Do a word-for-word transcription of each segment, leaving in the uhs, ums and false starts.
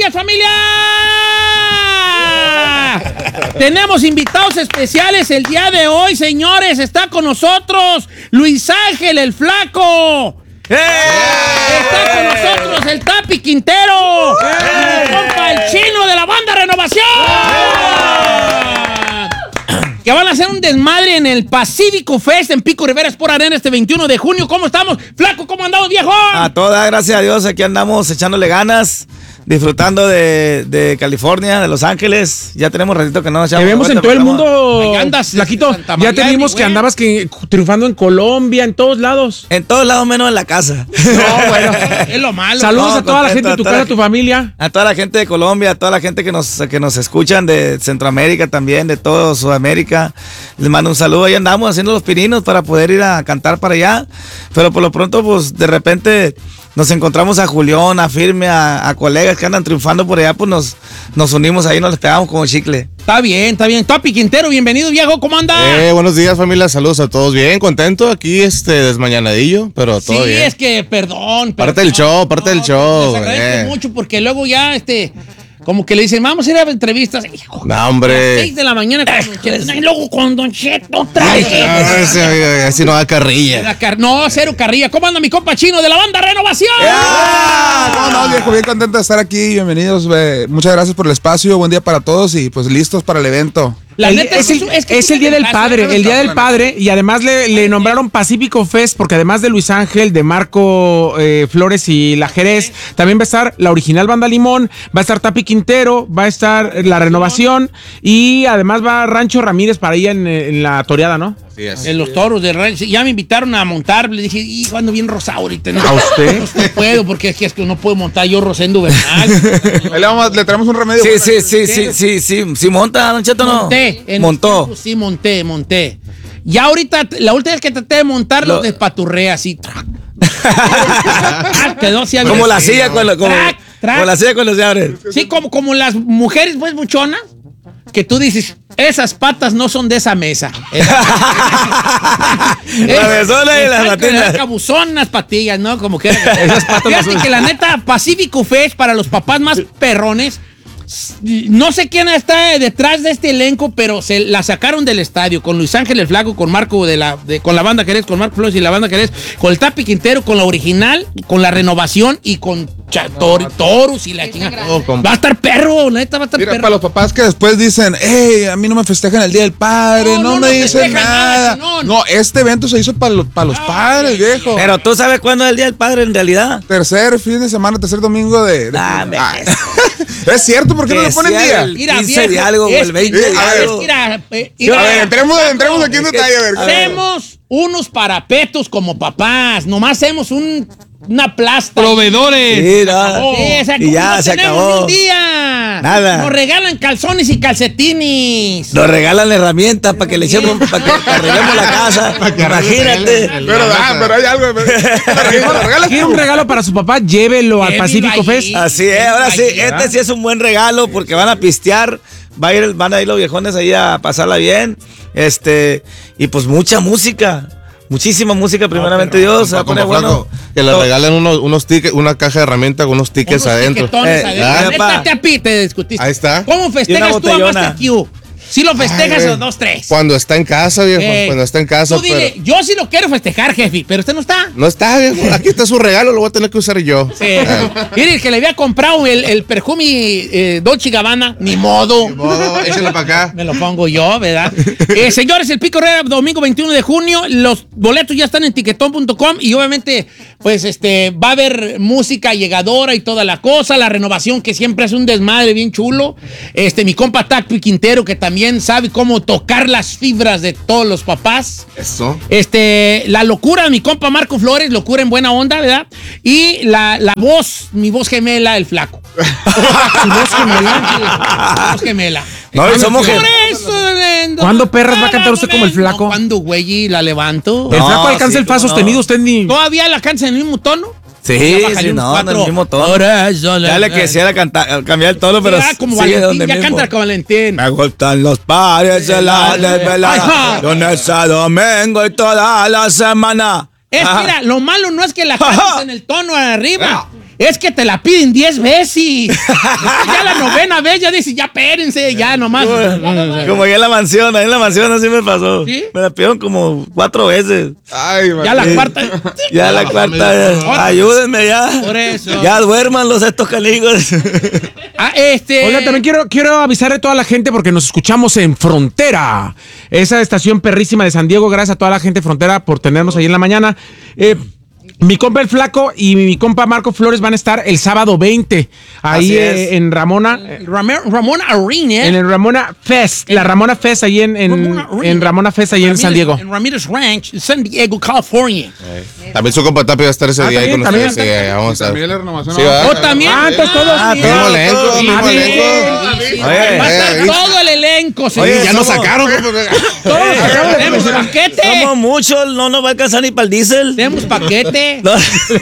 días, familia! Tenemos invitados especiales el día de hoy, señores. Está con nosotros Luis Ángel, el Flaco. ¡Eh! Está con nosotros el Tapi Quintero. ¡Eh! El compa, el Chino de la banda Renovación. ¡Eh! Que van a hacer un desmadre en el Pacífico Fest en Pico Rivera Sport Arena este veintiuno de junio. ¿Cómo estamos? Flaco, ¿cómo andamos, viejo? A toda, gracias a Dios, aquí andamos echándole ganas, disfrutando de, de California, de Los Ángeles. Ya tenemos ratito que no nos echamos. Te vemos en todo el mundo. Ahí andas, Flaquito. Ya te vimos que andabas que, triunfando en Colombia, en todos lados. En todos lados menos en la casa. No, bueno, es lo malo. Saludos no, a toda contento, la gente de tu a casa, la, a tu familia. A toda la gente de Colombia, a toda la gente que nos, que nos escuchan de Centroamérica también, de todo Sudamérica. Les mando un saludo. Ahí andamos haciendo los pininos para poder ir a cantar para allá. Pero por lo pronto, pues de repente nos encontramos a Julián, a Firme, a, a colegas que andan triunfando por allá, pues nos, nos unimos ahí, nos les pegamos como chicle. Está bien, está bien. Tapi Quintero, bienvenido, viejo, ¿cómo anda? Eh, buenos días, familia, saludos a todos. Bien, contento aquí, este, desmañanadillo, pero todo sí, bien. Sí, es que, perdón. Parte perdón. del show, parte no, del show. Les agradezco eh. mucho porque luego ya, este... Como que le dicen, vamos a ir a entrevistas. Hijo, no, hombre. A las seis de la mañana con Don Cheto. Y luego con Don Cheto otra vez. Así no da carrilla. No, cero carrilla. ¿Cómo anda mi compa Chino de la banda Renovación? ¡Yeah! ¿Cómo no, viejo? Bien contento de estar aquí. Bienvenidos. Eh, muchas gracias por el espacio. Buen día para todos y pues listos para el evento. La el, neta es, el, es, que es el Día del Padre, el Día del Padre, y además le, le nombraron Pacífico Fest, porque además de Luis Ángel, de Marco eh, Flores y La Jerez, también va a estar la original Banda Limón, va a estar Tapi Quintero, va a estar La Renovación, y además va Rancho Ramírez para ir en, en la toreada, ¿no? Sí, así. En los toros de Rancho. Ya me invitaron a montar, le dije, y ando bien rosado ahorita. ¿No? ¿A usted? No puedo, porque es que, es que no puedo montar yo Rosendo Bernal. Ahí le, vamos, le traemos un remedio. Sí, sí, sí, sí, sí, sí, sí, monta, Don Cheto, ¿no? Monté. En Montó. Tiempo, sí, monté, monté. Ya ahorita, la última vez que traté de montar, Lo... los despaturré así. Ah, quedó así. Como la silla con, como, track, track. como la silla cuando se abre. Sí, como, como las mujeres, pues, muchonas, que tú dices, esas patas no son de esa mesa. La besona y las patillas. Cabuzonas patillas, ¿no? Como que esas patas. Fíjate que la neta, Pacífico Fest para los papás más perrones. No sé quién está detrás de este elenco, pero se la sacaron del estadio con Luis Ángel el Flaco, con Marco de la, de, con la banda Jerez, con Marco Flores y la banda Jerez, con el Tapi Quintero, con la original, con la Renovación y con Chator, Torus y la chingada. Oh, va a estar perro, la neta va a estar Mira, perro. para los papás que después dicen, hey, a mí no me festejan el Día del Padre, No, no, no, me no dicen festejan nada. nada, no. No, este evento se hizo para los, para los padres, viejo. Pero tú sabes cuándo es el Día del Padre en realidad. Tercer fin de semana, tercer domingo de... de Ah, me- ah, es cierto, ¿por qué no le ponen sea día? el Mira, quince viejo, de algo o es- el veinte eh, de a ver, algo. Mira, eh, A mira, ver, entremos, entremos aquí en detalle, a ver. hacemos unos parapetos como papás, nomás hacemos un, una plasta. Proveedores. Sí, no. Sí, o sea, Y ya no se tenemos acabó. ni un día. Nada. Nos regalan calzones y calcetines. Nos regalan herramientas para que le echemos, para que arreglemos la casa. Imagínate. Pero, ah, pero hay algo. ¿Regalas ¿Quiere tú? un regalo para su papá? Llévelo al Que Pacífico viva Fest. ahí. Así es, ahora sí, este sí es un buen regalo porque van a pistear, va a ir, van a ir los viejones ahí a pasarla bien, este, y pues mucha música, muchísima música, primeramente Dios, se va a poner Compa bueno. Flaco, que le regalen unos, unos tickets, una caja de herramientas con unos tickets Unos adentro. tiquetones Eh, adentro. ah, La neta, pa. te api- te discutiste. Ahí está. ¿Cómo festejas Y una tú a botellona. Master Q? ¿Sí lo festejas Ay, o güey. dos, tres? Cuando está en casa, viejo. Eh, Cuando está en casa. Tú dile, pero- yo sí lo quiero festejar, jefe, pero usted no está. No está, viejo. Aquí está su regalo, lo voy a tener que usar yo. Sí. Mire, que le había comprado el, el perfume eh, Dolce Gabbana, ni modo. Ni modo, échale para acá. Me lo pongo yo, ¿verdad? eh, señores, el Pico Herrera, domingo veintiuno de junio. Los boletos ya están en tiquetón punto com y obviamente, pues, este, va a haber música llegadora y toda la cosa. La Renovación, que siempre es un desmadre bien chulo. Este, mi compa Tapi Quintero, que también sabe cómo tocar las fibras de todos los papás. Eso. Este, la locura de mi compa Marco Flores, locura en buena onda, ¿verdad? Y la, la voz, mi voz gemela, el Flaco. Su voz gemela. Su voz gemela. No, y somos Por gem- eso, eh, ¿Cuándo perras va a cantar usted como el Flaco? No, ¿cuándo, güey? Y la levanto. El No, Flaco alcanza sí, el fa cómo no. sostenido, usted ni... ¿Todavía la cantas en el mismo tono? Sí, Ya bájale sí, unos no, en el cuatro. mismo tono. Por eso le- Ya le quisiera cantar, cambiar el tono, pero Ya, como sigue Valentín, donde ya mismo. canta como Valentín. Me gustan los pares de la desvelada, lunes a domingo y toda la semana. Es, Ajá. mira, lo malo no es que la cantes en el tono arriba. Es que te la piden diez veces. Ya la novena vez, ya dices, ya espérense, ya nomás. Como, como ahí en la mansión, ahí en la mansión así me pasó. ¿Sí? Me la pidieron como cuatro veces. Ay, Ya la Sí. cuarta. Ya la cuarta, ya. Ayúdenme ya. Por eso. Ya duérmanlos estos canigos. Ah, este. Oiga, también quiero, quiero avisar a toda la gente porque nos escuchamos en Frontera, esa estación perrísima de San Diego. Gracias a toda la gente de Frontera por tenernos ahí en la mañana. Eh, mi compa el Flaco y mi compa Marco Flores van a estar el sábado veinte ahí Así eh, es. en Ramona. Ramón, Ramón Arena. En el Ramona Fest, la Ramona Fest ahí en, en, Ramona Arena. en Ramona Fest ahí en Ramírez- San Diego. En Ramírez Ranch, en San Diego, California. También su compa Tapi va a estar ese Ah, día ahí con también, ustedes. también. Sí, vamos a estar. También la renovación. Sí, no, ¿verdad? Oh, también. Ah, entonces todos. Ah, sí. Mismo todos, elenco, todos, mismo ah, elenco. Sí, Oye, va a estar oye, todo el elenco, señor. Oye, Ya nos somos- sacaron. compa. Todos Eh, tenemos paquete. Somos muchos, no nos va a alcanzar ni para el diésel. Tenemos paquete. No.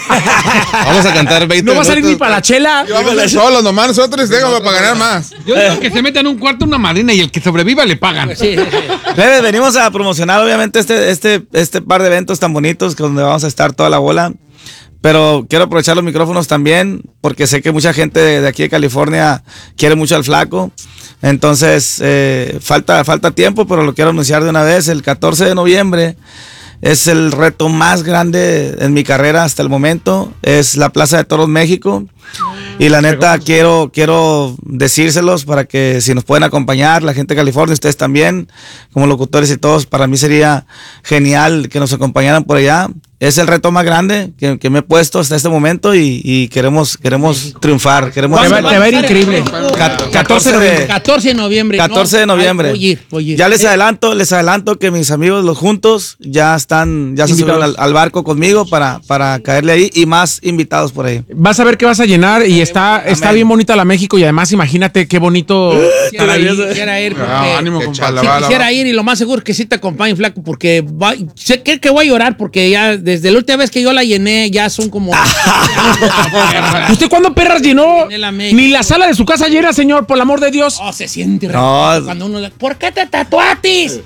Vamos a cantar veinte No va a salir ni minutos. para la chela. Y vamos a ir solos nomás, nosotros déjame para ganar más. Yo digo que se meta en un cuarto una madrina y el que sobreviva le pagan. Sí, sí, sí. Plebes, venimos a promocionar obviamente este, este, este par de eventos tan bonitos que donde vamos a estar toda la bola. Pero quiero aprovechar los micrófonos también porque sé que mucha gente de, de aquí de California quiere mucho al Flaco. Entonces, eh, falta, falta tiempo, pero lo quiero anunciar de una vez. El catorce de noviembre es el reto más grande en mi carrera hasta el momento. Es la Plaza de Toros México. Y la neta, quiero, quiero decírselos para que si nos pueden acompañar, la gente de California, ustedes también, como locutores y todos, para mí sería genial que nos acompañaran por allá. Es el reto más grande que, que me he puesto hasta este momento y, y queremos, queremos triunfar. Queremos Te va, hacerlo. te va a ir increíble. Cat- catorce de noviembre. catorce de noviembre. catorce de No, noviembre. ay, voy a ir, voy a ir. Ya les Eh, adelanto, les adelanto que mis amigos los juntos ya están, ya se subieron al, al barco conmigo para, para caerle ahí y más invitados por ahí. Vas a ver que vas a llenar y está, está bien bonita la México y además imagínate qué bonito estar Quisiera ahí. ir, quisiera ir porque... Ah, ánimo, compa. la Sí, va, la quisiera va. ir y lo más seguro es que sí te acompañe, Flaco, porque va, sé que, que voy a llorar porque ya desde la última vez que yo la llené ya son como... ¿Usted cuándo perras llenó? Llené la México. Ni la sala de su casa llena, señor, por el amor de Dios. Oh, se siente No. re- cuando uno le- ¿por qué te tatuatis?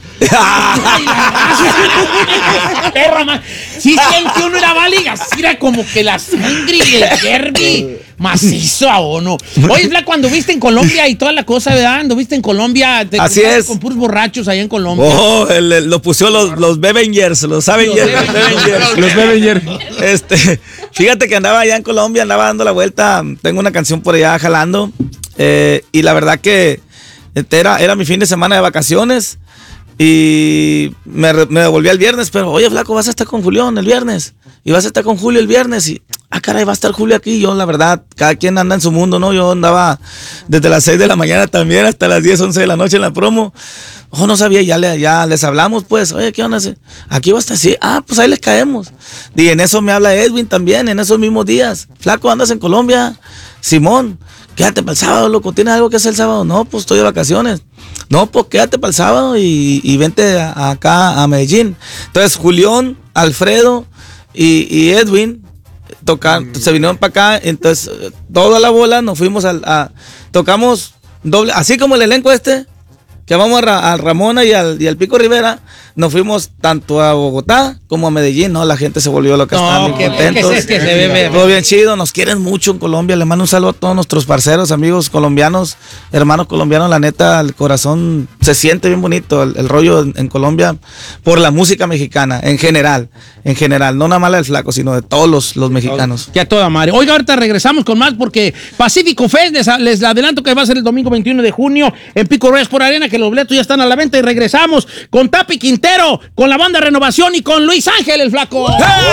Perro, man. Sí siente uno la váliga, sí era como que la sangre y el derby macizo a uno. Oye, Flaco, cuando viste en Colombia y toda la cosa, ¿verdad? Anduviste en Colombia, te Así juntaste es. con puros borrachos allá en Colombia. Oh, el- el- lo pusieron los, los Bevengers, los Avengers. Los Los Bevengers. Los Bebenger. Este, fíjate que andaba allá en Colombia, andaba dando la vuelta. Tengo una canción por allá jalando. eh, y la verdad que este, era, era mi fin de semana de vacaciones. Y me, re- me devolví el viernes, pero oye, Flaco, vas a estar con Julián el viernes. Y vas a estar con Julio el viernes. Y, ah, caray, va a estar Julio aquí. Yo, la verdad, cada quien anda en su mundo, ¿no? Yo andaba desde las seis de la mañana también hasta las diez, once de la noche en la promo. Oh, no sabía, ya, le, ya les hablamos, pues. Oye, ¿qué onda? Aquí va a estar así. Ah, pues ahí les caemos. Y en eso me habla Edwin también, en esos mismos días. Flaco, ¿andas en Colombia? Simón, quédate para el sábado, loco. ¿Tienes algo que hacer el sábado? No, pues estoy de vacaciones. No, pues quédate para el sábado y, y vente a- acá a Medellín. Entonces, Julián, Alfredo y, y Edwin tocar, se vinieron para acá. Entonces, eh, toda la bola nos fuimos al, a. Tocamos doble, así como el elenco este, que vamos a, Ra- a Ramona y al, y al Pico Rivera. Nos fuimos tanto a Bogotá como a Medellín, ¿no? La gente se volvió loca, No, estaban que- bien contentos. que es que se ve, ve- Todo bien chido, nos quieren mucho en Colombia. Les mando un saludo a todos nuestros parceros, amigos colombianos, hermanos colombianos. La neta, el corazón se siente bien bonito, el, el rollo en, en Colombia por la música mexicana, en general, en general. No nada más la del Flaco, sino de todos los, los mexicanos. Que a toda madre. Oiga, ahorita regresamos con más porque Pacífico Fest, les, les adelanto que va a ser el domingo veintiuno de junio en Pico Reyes por Arena, que los boletos ya están a la venta y regresamos con Tapi Quintero, con la banda Renovación y con Luis Ángel, el Flaco.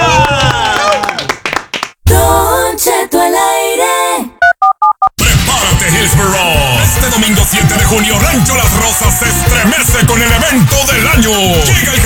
Don Cheto al aire. Prepárate, Hillsborough. Este domingo siete de junio, Rancho Las Rosas se estremece con el evento del año. Llega el